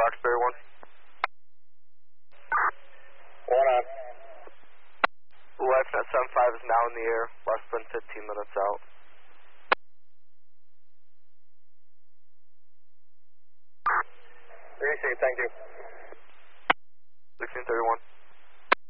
Roxbury 1. 1 on. LifeNet 75 is now in the air, less than 15 minutes out. Receive, thank you. 1631.